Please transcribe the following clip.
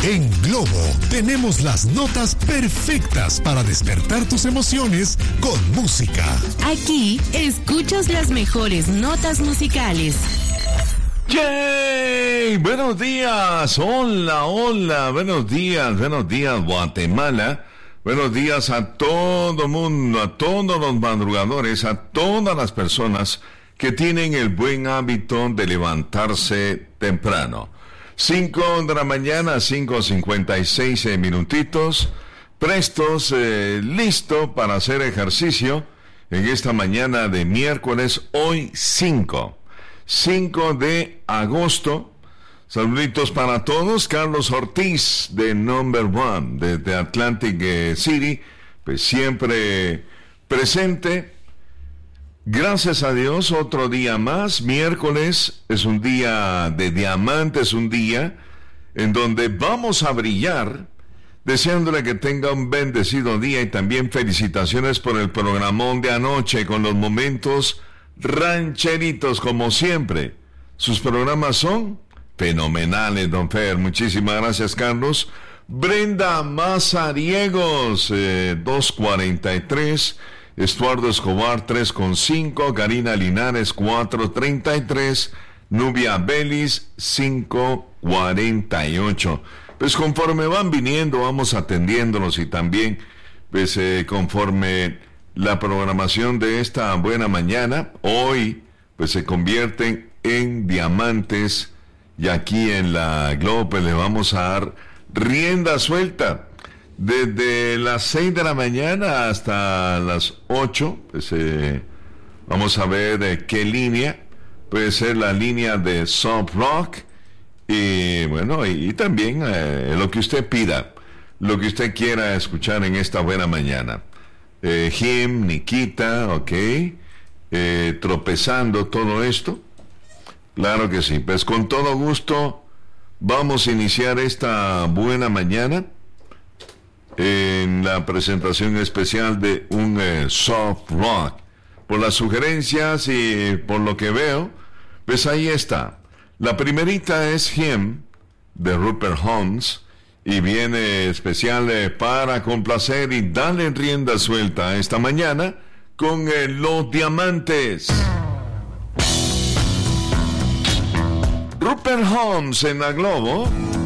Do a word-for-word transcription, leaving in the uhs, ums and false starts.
En Globo tenemos las notas perfectas para despertar tus emociones con música. Aquí escuchas las mejores notas musicales. ¡Yay! Buenos días, hola, hola, buenos días, buenos días Guatemala. Buenos días a todo mundo, a todos los madrugadores, a todas las personas que tienen el buen hábito de levantarse temprano. cinco de la mañana, cinco cincuenta y seis minutitos, prestos, eh, listo para hacer ejercicio en esta mañana de miércoles, hoy cinco de agosto. Saluditos para todos. Carlos Ortiz de Number One desde Atlantic City, pues siempre presente. Gracias a Dios, otro día más. Miércoles es un día de diamantes, un día en donde vamos a brillar. Deseándole que tenga un bendecido día y también felicitaciones por el programón de anoche con los momentos rancheritos como siempre. Sus programas son fenomenales, don Fer. Muchísimas gracias, Carlos. Brenda Mazariegos, eh, dos cuarenta y tres. Estuardo Escobar, tres cinco. Karina Linares, cuatro treinta y tres. Nubia Belis, cinco cuarenta y ocho. Pues conforme van viniendo, vamos atendiéndolos y también, pues eh, conforme la programación de esta buena mañana, hoy, pues se convierten en diamantes. Y aquí en la Globo pues, le vamos a dar rienda suelta desde las seis de la mañana hasta las ocho. Pues, eh, vamos a ver de qué línea. Puede ser la línea de soft rock y bueno, y, y también eh, lo que usted pida, lo que usted quiera escuchar en esta buena mañana. Eh, Jim, Nikita, ok, eh, tropezando todo esto. Claro que sí, pues con todo gusto vamos a iniciar esta buena mañana en la presentación especial de un eh, soft rock. Por las sugerencias y por lo que veo, pues ahí está. La primerita es Him, de Rupert Holmes, y viene especial eh, para complacer y darle rienda suelta esta mañana con eh, los diamantes. Rupert Holmes en la Globo.